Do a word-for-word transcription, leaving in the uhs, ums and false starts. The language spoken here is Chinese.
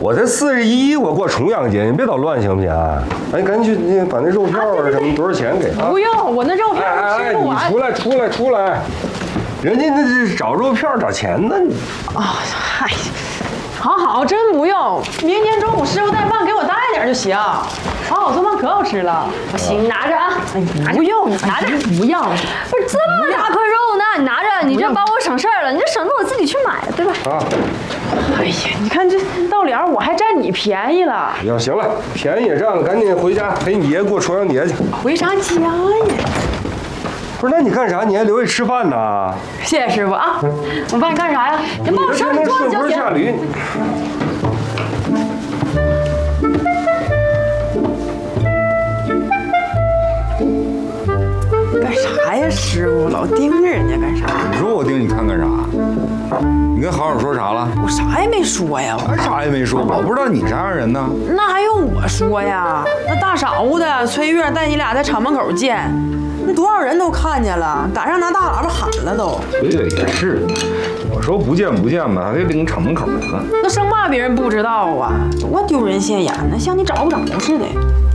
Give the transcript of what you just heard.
我才四十一，我过重阳节，你别捣乱行不行？哎，赶紧去把那肉票啊什么多少钱给他？ 不用，我那肉票吃不完。 你出来，出来，出来！人家那是找肉票找钱呢。 啊，嗨，好好，真不用。明天中午师傅带饭给我带点就行。好好做饭可好吃了。 行，拿着啊。 哎，不用，拿着。不要。 不是这么大块肉呢，你拿着，你这帮我省事儿了，你这省得我自己去买，对吧？ 啊。 哎呀，你看这到了我还占你便宜了。 呀，行了，便宜也占了，赶紧回家陪你爷过重阳节去。 回啥家呀？ 不是，那你干啥？你还留下吃饭呢？ 谢谢师傅啊！我帮你干啥呀？你帮我收拾桌子就行。 下驴。 干啥呀，师傅？老盯着人家干啥？ 你说我盯你看干啥？你跟好好说啥了？ 我啥也没说呀。 我啥也没说，我不知道你啥样人呢。 那还用我说呀？那大晌午的，崔月带你俩在厂门口见。那多少人都看见了，赶上拿大喇叭喊了都。 崔月也是，我说不见不见吧，他就领厂门口来了。 那生怕别人不知道啊，多丢人现眼呢，像你找不着似的。